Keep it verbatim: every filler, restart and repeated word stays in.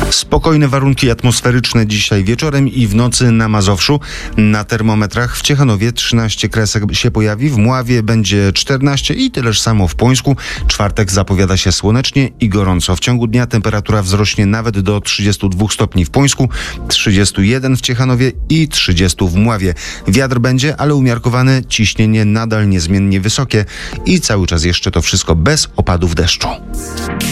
Spokojne warunki atmosferyczne dzisiaj wieczorem i w nocy na Mazowszu. Na termometrach w Ciechanowie trzynaście kresek się pojawi, w Mławie będzie czternaście i tyleż samo w Płońsku. Czwartek zapowiada się słonecznie i gorąco. W ciągu dnia temperatura wzrośnie nawet do trzydziestu dwóch stopni w Płońsku, trzydziestu jeden w Ciechanowie i trzydziestu w Mławie. Wiatr będzie, ale umiarkowany, ciśnienie nadal niezmiennie wysokie i cały czas jeszcze to wszystko bez opadów deszczu.